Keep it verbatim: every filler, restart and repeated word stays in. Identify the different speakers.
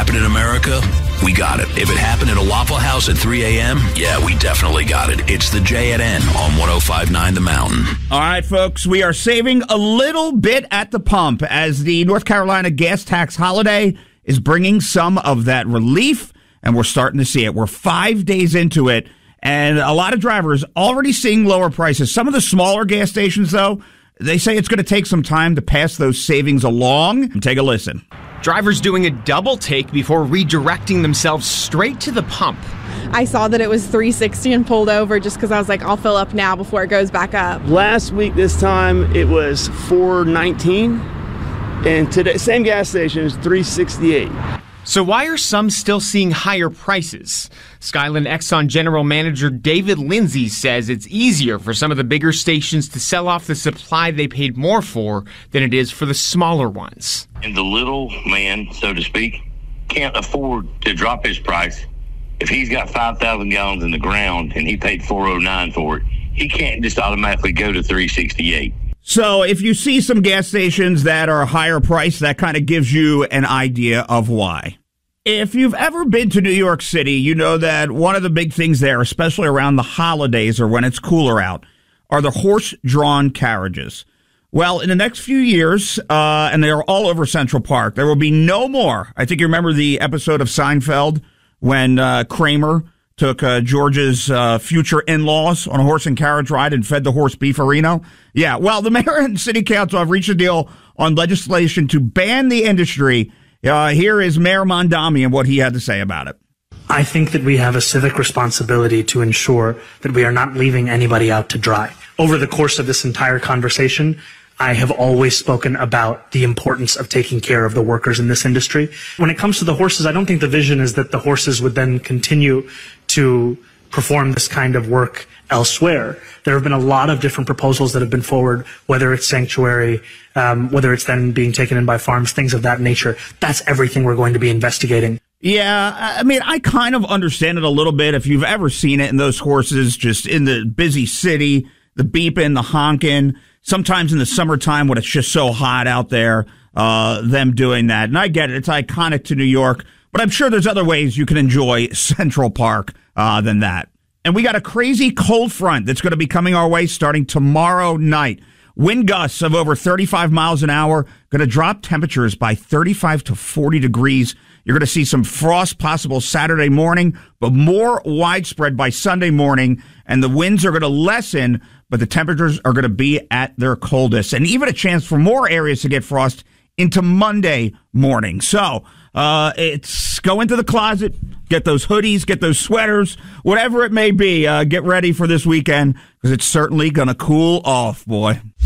Speaker 1: happen in America, we got it. If it happened at a Waffle House at three a.m., yeah, we definitely got it. It's the J at N on one oh five point nine The Mountain.
Speaker 2: All right, folks, we are saving a little bit at the pump as the North Carolina gas tax holiday is bringing some of that relief, and we're starting to see it. We're five days into it, and a lot of drivers already seeing lower prices. Some of the smaller gas stations, though, they say it's going to take some time to pass those savings along. Take a listen.
Speaker 3: Drivers doing a double take before redirecting themselves straight to the pump.
Speaker 4: I saw that it was three sixty and pulled over just because I was like, I'll fill up now before it goes back up.
Speaker 5: Last week this time it was four nineteen, and today same gas station is three sixty-eight.
Speaker 3: So why are some still seeing higher prices? Skyland Exxon General Manager David Lindsay says it's easier for some of the bigger stations to sell off the supply they paid more for than it is for the smaller ones.
Speaker 6: And the little man, so to speak, can't afford to drop his price. If he's got five thousand gallons in the ground and he paid four oh nine for it, he can't just automatically go to three sixty-eight.
Speaker 2: So if you see some gas stations that are higher priced, that kind of gives you an idea of why. If you've ever been to New York City, you know that one of the big things there, especially around the holidays or when it's cooler out, are the horse-drawn carriages. Well, in the next few years, uh, and they are all over Central Park, there will be no more. I think you remember the episode of Seinfeld when uh, Kramer took uh, George's uh, future in-laws on a horse and carriage ride and fed the horse beefarino. Yeah, well, the mayor and city council have reached a deal on legislation to ban the industry. Uh, here is Mayor Mondami and what he had to say about it.
Speaker 7: I think that we have a civic responsibility to ensure that we are not leaving anybody out to dry. Over the course of this entire conversation, I have always spoken about the importance of taking care of the workers in this industry. When it comes to the horses, I don't think the vision is that the horses would then continue to perform this kind of work elsewhere. There have been a lot of different proposals that have been forward, whether it's sanctuary, um, whether it's then being taken in by farms, things of that nature. That's everything we're going to be investigating.
Speaker 2: Yeah, I mean, I kind of understand it a little bit. If you've ever seen it in those horses just in the busy city, the beeping, the honking, sometimes in the summertime when it's just so hot out there, uh, them doing that. And I get it. It's iconic to New York, but I'm sure there's other ways you can enjoy Central Park uh, than that. And we got a crazy cold front that's going to be coming our way starting tomorrow night. Wind gusts of over thirty-five miles an hour, going to drop temperatures by thirty-five to forty degrees. You're going to see some frost possible Saturday morning, but more widespread by Sunday morning. And the winds are going to lessen, but the temperatures are going to be at their coldest. And even a chance for more areas to get frost into Monday morning. So uh, it's go into the closet, get those hoodies, get those sweaters, whatever it may be. Uh, get ready for this weekend because it's certainly going to cool off, boy.